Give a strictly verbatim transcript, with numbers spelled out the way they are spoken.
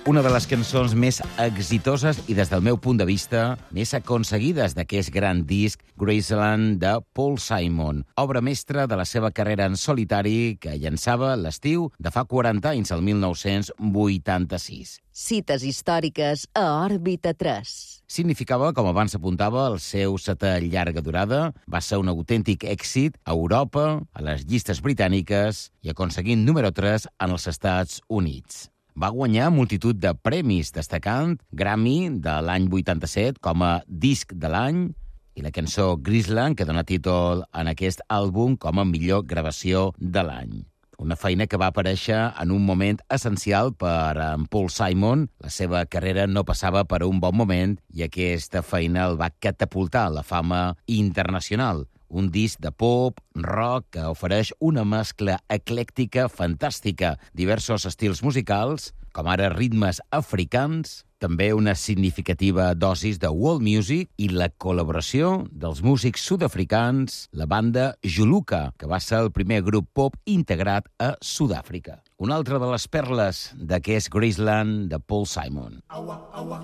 una de les cançons més exitoses i, des del meu punt de vista, més aconseguides d'aquest gran disc Graceland de Paul Simon, obra mestra de la seva carrera en solitari que llançava l'estiu de fa quaranta anys, el mil nou-cents vuitanta-sis. Cites històriques a Òrbita tres. Significava, com abans apuntava, el seu setè llarga durada, va ser un autèntic èxit a Europa, a les llistes britàniques i aconseguint número tres en els Estats Units. Va guanyar multitud de premis, destacant Grammy de l'any vuitanta-set com a disc de l'any i la cançó Graceland, que dona títol en aquest àlbum com a millor gravació de l'any. Una feina que va aparèixer en un moment essencial per en Paul Simon. La seva carrera no passava per un bon moment i aquesta feina el va catapultar a la fama internacional. Un disc de pop, rock, que ofereix una mescla eclèctica fantàstica, diversos estils musicals, com ara ritmes africans, també una significativa dosis de world music i la col·laboració dels músics sud-africans, la banda Juluka, que va ser el primer grup pop integrat a Sud-àfrica. Una altra de les perles d'aquest Graceland de Paul Simon. Awa, awa.